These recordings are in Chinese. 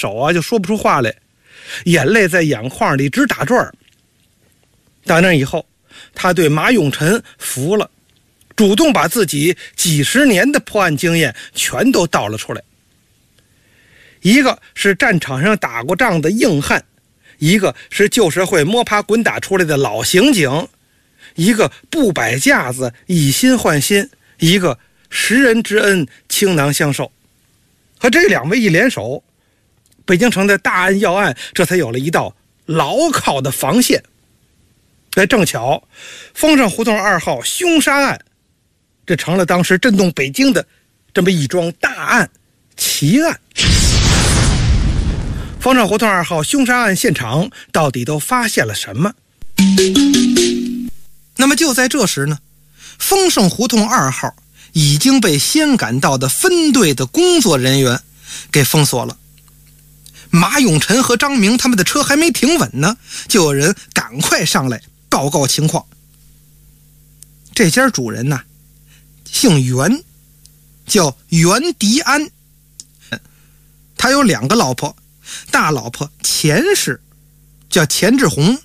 手啊就说不出话来，眼泪在眼眶里直打转。打那以后，他对马永臣服了，主动把自己几十年的破案经验全都道了出来。一个是战场上打过仗的硬汉，一个是旧社会摸爬滚打出来的老刑警，一个不摆架子以心换心，一个识人之恩倾囊相授。和这两位一联手，北京城的大案要案这才有了一道牢靠的防线。正巧丰盛胡同2号凶杀案，这成了当时震动北京的这么一桩大案奇案。丰盛胡同2号凶杀案现场到底都发现了什么？那么就在这时呢，丰盛胡同2号已经被先赶到的分队的工作人员给封锁了。马永臣和张明他们的车还没停稳呢，就有人赶快上来报告情况。这家主人呢，姓袁，叫袁迪安，他有2个老婆，大老婆钱氏叫钱志红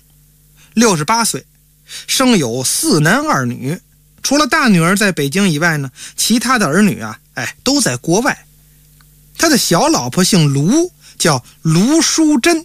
，68岁，生有4男2女。除了大女儿在北京以外呢，其他的儿女啊，都在国外。他的小老婆姓卢，叫卢淑珍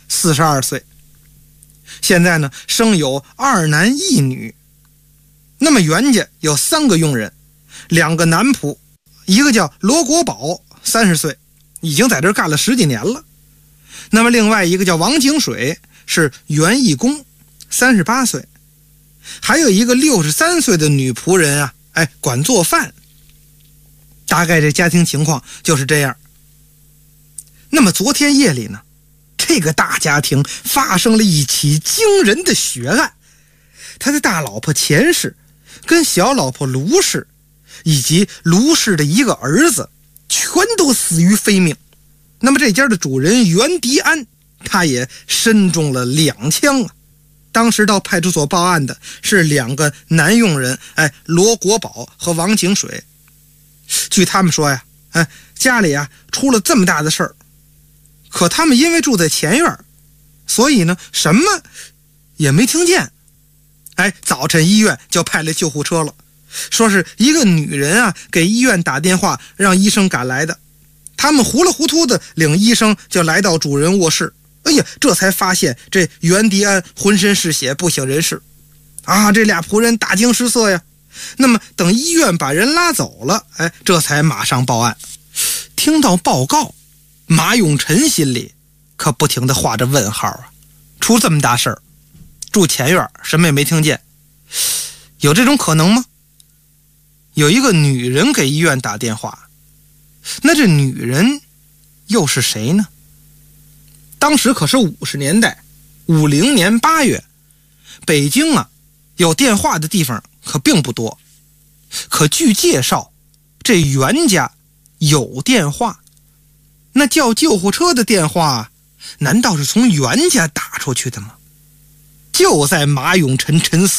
，42岁。现在呢，生有2男1女。那么袁家有3个佣人，2个男仆，一个叫罗国宝，30岁，已经在这儿干了10几年了。那么另外一个叫王景水，是园艺工，38岁。还有一个63岁的女仆人啊，管做饭。大概这家庭情况就是这样。那么昨天夜里呢，这个大家庭发生了一起惊人的血案。他的大老婆钱氏跟小老婆卢氏以及卢氏的一个儿子全都死于非命。那么这家的主人袁迪安，他也身中了2枪啊。当时到派出所报案的是2个男佣人，罗国宝和王景水。据他们说呀，家里出了这么大的事儿，可他们因为住在前院，所以呢什么也没听见。早晨医院就派来救护车了，说是一个女人给医院打电话让医生赶来的。他们糊里糊涂的领医生就来到主人卧室，这才发现这袁迪安浑身是血，不省人事啊！这俩仆人大惊失色呀。那么等医院把人拉走了，这才马上报案。听到报告，马永臣心里可不停地画着问号啊！出这么大事儿，住前院什么也没听见，有这种可能吗？有一个女人给医院打电话，那这女人又是谁呢？当时可是50年代，50年8月，北京有电话的地方可并不多。可据介绍，这袁家有电话，那叫救护车的电话，难道是从袁家打出去的吗？就在马永臣沉思